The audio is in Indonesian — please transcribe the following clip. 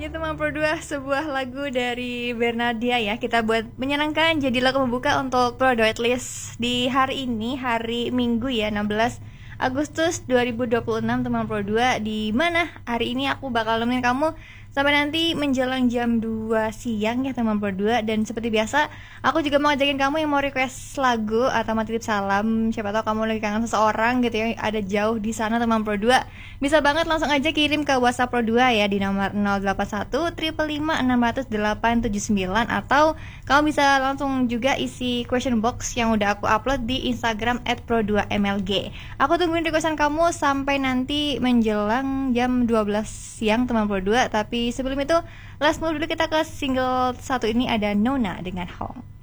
teman Pro 2, sebuah lagu dari Bernardia ya. Kita buat menyenangkan jadi lagu membuka untuk Pro 2 at least di hari ini, hari Minggu ya, 16 Agustus 2026 teman Pro 2. Di mana hari ini aku bakal nemenin kamu sampai nanti menjelang jam 2 siang ya teman Pro 2. Dan seperti biasa, aku juga mau ngajakin kamu yang mau request lagu atau mau titip salam. Siapa tahu kamu lagi kangen seseorang gitu ya, ada jauh di sana teman Pro 2. Bisa banget langsung aja kirim ke WhatsApp Pro 2 ya di nomor 081 555 600 879, atau kamu bisa langsung juga isi question box yang udah aku upload di Instagram @pro2mlg. Aku tungguin requestan kamu sampai nanti menjelang jam 12 siang teman Pro 2. Tapi sebelum itu, let's move dulu kita ke single satu ini, ada Nona dengan Home.